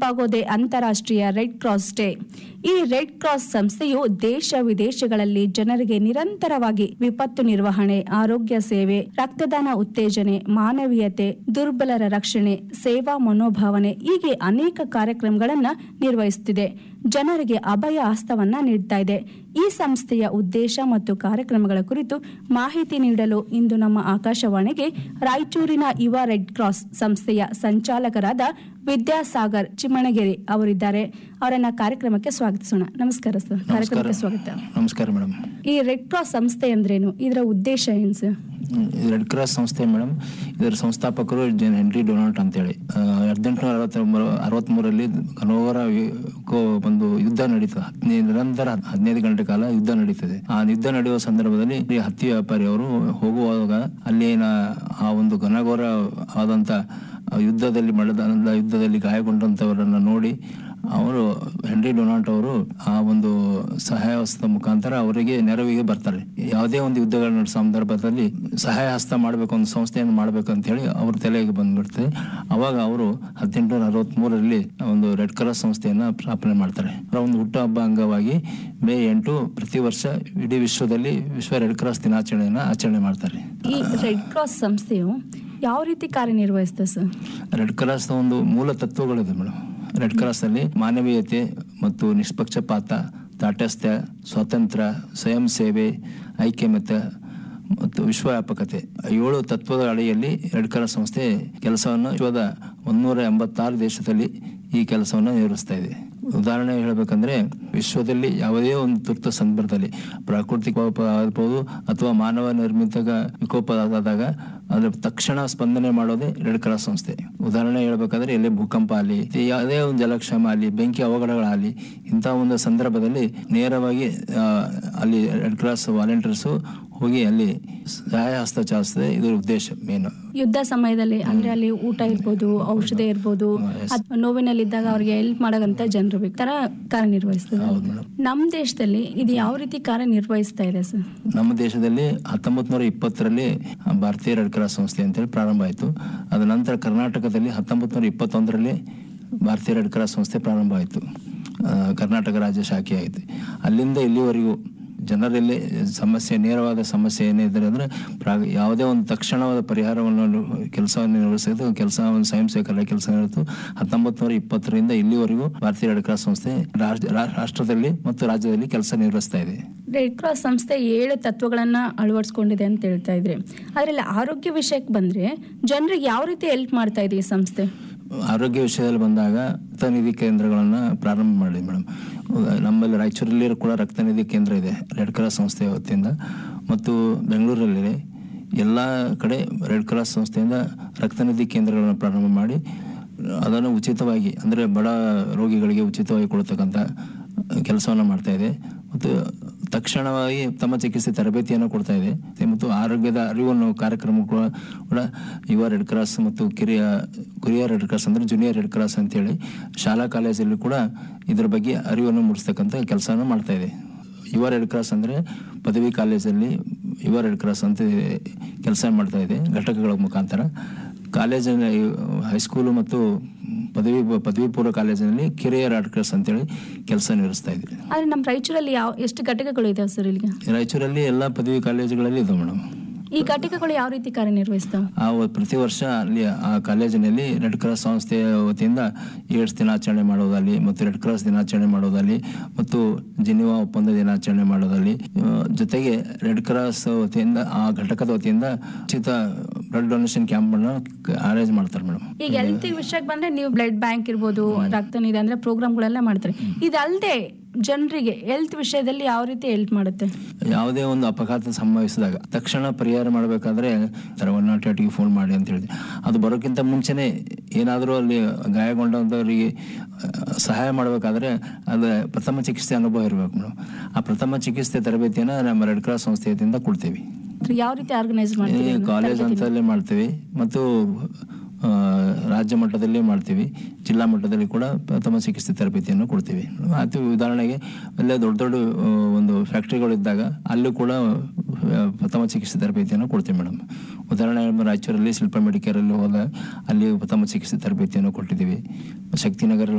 ನೆನಪಾಗೋದೇ ಅಂತಾರಾಷ್ಟ್ರೀಯ red cross day. ಈ red cross ಸಂಸ್ಥೆಯು ದೇಶ ವಿದೇಶಗಳಲ್ಲಿ ಜನರಿಗೆ ನಿರಂತರವಾಗಿ ವಿಪತ್ತು ನಿರ್ವಹಣೆ, ಆರೋಗ್ಯ ಸೇವೆ, ರಕ್ತದಾನ ಉತ್ತೇಜನೆ, ಮಾನವೀಯತೆ, ದುರ್ಬಲರ ರಕ್ಷಣೆ, ಸೇವಾ ಮನೋಭಾವನೆ ಹೀಗೆ ಅನೇಕ ಕಾರ್ಯಕ್ರಮಗಳನ್ನು ನಿರ್ವಹಿಸುತ್ತಿದೆ. ಜನರಿಗೆ ಅಭಯ ಹಸ್ತವನ್ನ ನೀಡ್ತಾ ಇದೆ. ಈ ಸಂಸ್ಥೆಯ ಉದ್ದೇಶ ಮತ್ತು ಕಾರ್ಯಕ್ರಮಗಳ ಕುರಿತು ಮಾಹಿತಿ ನೀಡಲು ಇಂದು ನಮ್ಮ ಆಕಾಶವಾಣಿಗೆ ರಾಯಚೂರಿನ ಯುವ ರೆಡ್ ಕ್ರಾಸ್ ಸಂಸ್ಥೆಯ ಸಂಚಾಲಕರಾದ ವಿದ್ಯಾಸಾಗರ್ ಚಿಮಣಗೆರೆ ಅವರಿದ್ದಾರೆ. ಅವರನ್ನ ಕಾರ್ಯಕ್ರಮಕ್ಕೆ ಸ್ವಾಗತಿಸೋಣ. ನಮಸ್ಕಾರ ಸರ್, ಕಾರ್ಯಕ್ರಮಕ್ಕೆ ಸ್ವಾಗತ. ನಮಸ್ಕಾರ ಮೇಡಮ್. ಈ ರೆಡ್ ಕ್ರಾಸ್ ಸಂಸ್ಥೆ ಅಂದ್ರೇನು, ಇದರ ಉದ್ದೇಶ ಏನು ಸರ್? ರೆಡ್ ಕ್ರಾಸ್ ಸಂಸ್ಥೆ ಮೇಡಮ್, ಇದರ ಸಂಸ್ಥಾಪಕರು ಹೆನ್ರಿ ಡೊನಾಲ್ಡ್ ಅಂತೇಳಿ 1863ರಲ್ಲಿ ಹಲವಾರ ಒಂದು ಯುದ್ಧ ನಡೀತದೆ. ನಿರಂತರ 15 ಗಂಟೆ ಕಾಲ ಯುದ್ಧ ನಡೀತದೆ. ಆ ಯುದ್ಧ ನಡೆಯುವ ಸಂದರ್ಭದಲ್ಲಿ ಹತ್ತಿ ವ್ಯಾಪಾರಿ ಅವರು ಹೋಗುವಾಗ ಅಲ್ಲಿನ ಆ ಒಂದು ಘನಘೋರ ಆದಂತ ಯುದ್ಧದಲ್ಲಿ ಗಾಯಗೊಂಡಂತವರನ್ನ ನೋಡಿ ಅವರು ಹೆನ್ರಿ ಡೊನಾಲ್ಡ್ ಅವರು ಆ ಒಂದು ಸಹಾಯ ಹಸ್ತ ಮುಖಾಂತರ ಅವರಿಗೆ ನೆರವಿಗೆ ಬರ್ತಾರೆ. ಯಾವುದೇ ಒಂದು ಯುದ್ಧಗಳ ನಡೆಸೋ ಸಂದರ್ಭದಲ್ಲಿ ಸಹಾಯ ಹಸ್ತ ಮಾಡಬೇಕು, ಒಂದು ಸಂಸ್ಥೆಯನ್ನು ಮಾಡಬೇಕು ಅಂತ ಹೇಳಿ ಅವ್ರ ತಲೆಗೆ ಬಂದ್ಬಿಡ್ತದೆ. ಅವಾಗ ಅವರು 1863ರಲ್ಲಿ ಒಂದು ರೆಡ್ ಕ್ರಾಸ್ ಸಂಸ್ಥೆಯನ್ನ ಸ್ಥಾಪನೆ ಮಾಡ್ತಾರೆ. ಒಂದು ಹುಟ್ಟುಹಬ್ಬ ಅಂಗವಾಗಿ ಮೇ 8 ಪ್ರತಿ ವರ್ಷ ಇಡೀ ವಿಶ್ವದಲ್ಲಿ ವಿಶ್ವ ರೆಡ್ ಕ್ರಾಸ್ ದಿನಾಚರಣೆಯನ್ನ ಆಚರಣೆ ಮಾಡ್ತಾರೆ. ಈ ರೆಡ್ ಕ್ರಾಸ್ ಸಂಸ್ಥೆಯು ಯಾವ ರೀತಿ ಕಾರ್ಯನಿರ್ವಹಿಸ್ತದೆ ಸರ್? ರೆಡ್ ಕ್ರಾಸ್ ಒಂದು ಮೂಲ ತತ್ವಗಳಿದೆ ಮೇಡಮ್. ರೆಡ್ ಕ್ರಾಸ್ ಅಲ್ಲಿ ಮಾನವೀಯತೆ ಮತ್ತು ನಿಷ್ಪಕ್ಷಪಾತ, ತಾಟಸ್ಥ್ಯ, ಸ್ವಾತಂತ್ರ್ಯ, ಸ್ವಯಂ ಸೇವೆ, ಐಕ್ಯಮತ್ಯ ಮತ್ತು ವಿಶ್ವವ್ಯಾಪಕತೆ 7 ತತ್ವದ ಅಡಿಯಲ್ಲಿ ರೆಡ್ ಕ್ರಾಸ್ ಸಂಸ್ಥೆ ಕೆಲಸವನ್ನು ವಿಶ್ವದ 186 ದೇಶದಲ್ಲಿ ಈ ಕೆಲಸವನ್ನು ನಿರ್ವಹಿಸ್ತಾ ಇದೆ. ಉದಾಹರಣೆ ಹೇಳಬೇಕಂದ್ರೆ ವಿಶ್ವದಲ್ಲಿ ಯಾವುದೇ ಒಂದು ತುರ್ತು ಸಂದರ್ಭದಲ್ಲಿ ಪ್ರಾಕೃತಿಕ ವಿಕೋಪ ಆಗಬಹುದು ಅಥವಾ ಮಾನವ ನಿರ್ಮಿತ ವಿಕೋಪ ಆದಾಗ ಅದ್ರ ತಕ್ಷಣ ಸ್ಪಂದನೆ ಮಾಡೋದೇ ರೆಡ್ ಕ್ರಾಸ್ ಸಂಸ್ಥೆ. ಉದಾಹರಣೆ ಹೇಳ್ಬೇಕಂದ್ರೆ ಎಲ್ಲಿ ಭೂಕಂಪ ಆಗಲಿ, ಯಾವುದೇ ಒಂದು ಜಲಕ್ಷಾಮ ಆಗಲಿ, ಬೆಂಕಿ ಅವಘಡಗಳಾಗಲಿ, ಇಂತಹ ಒಂದು ಸಂದರ್ಭದಲ್ಲಿ ನೇರವಾಗಿ ಅಲ್ಲಿ ರೆಡ್ ಕ್ರಾಸ್ ವಾಲಂಟಿಯರ್ಸು ಹೋಗಿ ಅಲ್ಲಿ ಸಹಾಯ ಹಸ್ತ ಚಾಲಿಸ್ತದೆ. ಇದರ ಉದ್ದೇಶ ಮೇನ್. ಯುದ್ಧ ಸಮಯದಲ್ಲಿ ಅಂದ್ರೆ ಅಲ್ಲಿ ಊಟ ಇರ್ಬೋದು, ಔಷಧಿ ಇರ್ಬೋದು, ನೋವಿನಲ್ಲಿದ್ದಾಗ ಅವ್ರಿಗೆ ಹೆಲ್ಪ್ ಮಾಡೋಂತ ಜನರು ಬೇಕು ತರ ಕಾರ್ಯನಿರ್ವಹಿಸ್ತದೆ. ನಮ್ಮ ದೇಶದಲ್ಲಿ ಇದು ಯಾವ ರೀತಿ ಕಾರ್ಯನಿರ್ವಹಿಸ್ತಾ ಇದೆ ಸರ್? ನಮ್ಮ ದೇಶದಲ್ಲಿ 1920ರಲ್ಲಿ ಭಾರತೀಯ ರೆಡ್ ಕ್ರಾಸ್ ಸಂಸ್ಥೆ ಅಂತೇಳಿ ಪ್ರಾರಂಭ ಆಯಿತು. ಅದ ನಂತರ ಕರ್ನಾಟಕದಲ್ಲಿ 1921ರಲ್ಲಿ ಭಾರತೀಯ ರೆಡ್ ಕ್ರಾಸ್ ಸಂಸ್ಥೆ ಪ್ರಾರಂಭ ಆಯಿತು. ಕರ್ನಾಟಕ ರಾಜ್ಯ ಶಾಖೆ ಆಯಿತು. ಅಲ್ಲಿಂದ ಇಲ್ಲಿವರೆಗೂ ಜನರಲ್ಲಿ ನೇರವಾದ ಸಮಸ್ಯೆ ಏನಿದ್ರೆ ಅಂದ್ರೆ ಯಾವುದೇ ಒಂದು ತಕ್ಷಣವಾದ ಪರಿಹಾರವನ್ನು ಕೆಲಸವನ್ನು ನಿರ್ವಹಿಸಿದ್ದು ಒಂದು ಸ್ವಯಂ ಸೇವಕರ ಕೆಲಸ ಇರುತ್ತು. 1920ರಿಂದ ಇಲ್ಲಿವರೆಗೂ ಭಾರತೀಯ ರೆಡ್ ಕ್ರಾಸ್ ಸಂಸ್ಥೆ ರಾಷ್ಟ್ರದಲ್ಲಿ ಮತ್ತು ರಾಜ್ಯದಲ್ಲಿ ಕೆಲಸ ನಿರ್ವಹಿಸ್ತಾ ಇದೆ. ರೆಡ್ ಕ್ರಾಸ್ ಸಂಸ್ಥೆ 7 ತತ್ವಗಳನ್ನ ಅಳವಡಿಸ್ಕೊಂಡಿದೆ ಅಂತ ಹೇಳ್ತಾ ಇದ್ರೆ, ಅದರಲ್ಲಿ ಆರೋಗ್ಯ ವಿಷಯಕ್ಕೆ ಬಂದ್ರೆ ಜನರಿಗೆ ಯಾವ ರೀತಿ ಹೆಲ್ಪ್ ಮಾಡ್ತಾ ಇದೆ ಈ ಸಂಸ್ಥೆ? ಆರೋಗ್ಯ ವಿಷಯದಲ್ಲಿ ಬಂದಾಗ ರಕ್ತನಿಧಿ ಕೇಂದ್ರಗಳನ್ನ ಪ್ರಾರಂಭ ಮಾಡಿದೆ ಮೇಡಮ್. ನಮ್ಮಲ್ಲಿ ರಾಯಚೂರಲ್ಲಿ ಕೂಡ ರಕ್ತನಿಧಿ ಕೇಂದ್ರ ಇದೆ ರೆಡ್ ಕ್ರಾಸ್ ಸಂಸ್ಥೆಯ ವತಿಯಿಂದ, ಮತ್ತು ಬೆಂಗಳೂರಲ್ಲಿದೆ. ಎಲ್ಲ ಕಡೆ ರೆಡ್ ಕ್ರಾಸ್ ಸಂಸ್ಥೆಯಿಂದ ರಕ್ತನಿಧಿ ಕೇಂದ್ರಗಳನ್ನು ಪ್ರಾರಂಭ ಮಾಡಿ ಅದನ್ನು ಉಚಿತವಾಗಿ ಅಂದರೆ ಬಡ ರೋಗಿಗಳಿಗೆ ಉಚಿತವಾಗಿ ಕೊಡ್ತಕ್ಕಂಥ ಕೆಲಸವನ್ನು ಮಾಡ್ತಾ ಇದೆ. ಮತ್ತು ತಕ್ಷಣವಾಗಿ ತಮ್ಮ ಚಿಕಿತ್ಸೆ ತರಬೇತಿಯನ್ನು ಕೊಡ್ತಾ ಇದೆ. ಮತ್ತು ಆರೋಗ್ಯದ ಅರಿವನ್ನು ಕಾರ್ಯಕ್ರಮ ಕೂಡ ಯುವ ರೆಡ್ ಕ್ರಾಸ್ ಮತ್ತು ಕಿರಿಯ ರೆಡ್ ಕ್ರಾಸ್ ಅಂದರೆ ಜೂನಿಯರ್ ರೆಡ್ ಕ್ರಾಸ್ ಅಂತೇಳಿ ಶಾಲಾ ಕಾಲೇಜಲ್ಲಿ ಕೂಡ ಇದರ ಬಗ್ಗೆ ಅರಿವನ್ನು ಮೂಡಿಸ್ತಕ್ಕಂಥ ಕೆಲಸವನ್ನು ಮಾಡ್ತಾ ಇದೆ. ಯುವ ರೆಡ್ ಕ್ರಾಸ್ ಅಂದರೆ ಪದವಿ ಕಾಲೇಜಲ್ಲಿ ಯುವ ರೆಡ್ ಕ್ರಾಸ್ ಅಂತ ಕೆಲಸ ಮಾಡ್ತಾ ಇದೆ ಘಟಕಗಳ ಮುಖಾಂತರ. ಕಾಲೇಜಿನ ಹೈಸ್ಕೂಲು ಮತ್ತು ಪದವಿ ಪೂರ್ವ ಕಾಲೇಜಿನಲ್ಲಿ ಕಿರಿಯ ರೆಡ್ ಕ್ರಾಸ್ ಅಂತೇಳಿ ಕೆಲಸ ನಿರ್ವಹಿಸ್ತಾ ಇದೆ. ಆದ್ರೆ ನಮ್ಮ ರಾಯಚೂರಲ್ಲಿ ಎಷ್ಟು ಘಟಕಗಳು ಇದಾವೆ ಸರ್? ಇಲ್ಲಿ ರಾಯಚೂರಲ್ಲಿ ಎಲ್ಲ ಪದವಿ ಕಾಲೇಜುಗಳಲ್ಲಿ ಇದೆ ಮೇಡಮ್. ಈ ಘಟಕಗಳು ಯಾವ ರೀತಿ ಕಾರ್ಯನಿರ್ವಹಿಸ್ತಾವೆ? ಪ್ರತಿ ವರ್ಷ ಅಲ್ಲಿ ಆ ಕಾಲೇಜಿನಲ್ಲಿ ರೆಡ್ ಕ್ರಾಸ್ ಸಂಸ್ಥೆಯ ವತಿಯಿಂದ ಏಡ್ಸ್ ದಿನಾಚರಣೆ ಮಾಡೋದಲ್ಲಿ ಮತ್ತು ರೆಡ್ ಕ್ರಾಸ್ ದಿನಾಚರಣೆ ಮಾಡೋದಲ್ಲಿ ಮತ್ತು ಜಿನಿವಾ ಒಪ್ಪಂದ ದಿನಾಚರಣೆ ಮಾಡೋದಲ್ಲಿ, ಜೊತೆಗೆ ರೆಡ್ ಕ್ರಾಸ್ ವತಿಯಿಂದ ಆ ಘಟಕದ ವತಿಯಿಂದ ಉಚಿತ ಬ್ಲಡ್ ಡೊನೇಷನ್ ಕ್ಯಾಂಪ್ ಅನ್ನು ಅರೇಂಜ್ ಮಾಡ್ತಾರೆ ಮೇಡಮ್. ಈಗ ಹೆಲ್ತ್ ವಿಷಯಕ್ಕೆ ಬಂದ್ರೆ ನೀವು ಬ್ಲಡ್ ಬ್ಯಾಂಕ್ ಇರ್ಬೋದು, ರಕ್ತನಿಧಿ ಅಂದ್ರೆ ಪ್ರೋಗ್ರಾಮ್ಗಳೆಲ್ಲ ಮಾಡ್ತಾರೆ. ಇದಲ್ಲದೆ ಜನರಿಗೆ ಹೆಲ್ತ್ ವಿಷಯದಲ್ಲಿ ಯಾವ ರೀತಿ ಹೆಲ್ಪ್ ಮಾಡುತ್ತೆ? ಯಾವುದೇ ಒಂದು ಅಪಘಾತ ಸಂಭವಿಸಿದಾಗ ತಕ್ಷಣ ಪರಿಹಾರ ಮಾಡಬೇಕಾದ್ರೆ 108ಗೆ ಫೋನ್ ಮಾಡಿ ಅಂತ ಹೇಳಿದೆ. ಅದು ಬರೋಕ್ಕಿಂತ ಮುಂಚೆನೆ ಏನಾದರೂ ಅಲ್ಲಿ ಗಾಯಗೊಂಡವರಿಗೆ ಸಹಾಯ ಮಾಡಬೇಕಾದ್ರೆ ಅದು ಪ್ರಥಮ ಚಿಕಿತ್ಸೆ ಅನುಭವ ಇರಬೇಕು ಮೇಡಮ್. ಆ ಪ್ರಥಮ ಚಿಕಿತ್ಸೆ ತರಬೇತಿಯನ್ನು ನಮ್ಮ ರೆಡ್ ಕ್ರಾಸ್ ಸಂಸ್ಥೆಯಿಂದ ಕೊಡ್ತೀವಿ. ಯಾವ ರೀತಿ ಆರ್ಗನೈಸ್ ಮಾಡ್ತೀವಿ? ಕಾಲೇಜ್ ಹಂತದಲ್ಲೇ ಮಾಡ್ತೀವಿ ಮತ್ತು ರಾಜ್ಯ ಮಟ್ಟದಲ್ಲಿ ಮಾಡ್ತೀವಿ, ಜಿಲ್ಲಾ ಮಟ್ಟದಲ್ಲಿ ಕೂಡ ಪ್ರಥಮ ಚಿಕಿತ್ಸೆ ತರಬೇತಿಯನ್ನು ಕೊಡ್ತೀವಿ. ಅತಿ ಉದಾಹರಣೆಗೆ ಅಲ್ಲೇ ದೊಡ್ಡ ದೊಡ್ಡ ಒಂದು ಫ್ಯಾಕ್ಟ್ರಿಗಳಿದ್ದಾಗ ಅಲ್ಲೂ ಕೂಡ ಪ್ರಥಮ ಚಿಕಿತ್ಸೆ ತರಬೇತಿಯನ್ನು ಕೊಡ್ತೀವಿ ಮೇಡಮ್. ಉದಾಹರಣೆ ರಾಯಚೂರಲ್ಲಿ ಶಿಲ್ಪ ಮೆಡಿಕೇರಲ್ಲಿ ಹೋದಾಗ ಅಲ್ಲಿ ಪ್ರಥಮ ಚಿಕಿತ್ಸೆ ತರಬೇತಿಯನ್ನು ಕೊಟ್ಟಿದ್ದೀವಿ. ಶಕ್ತಿನಗರ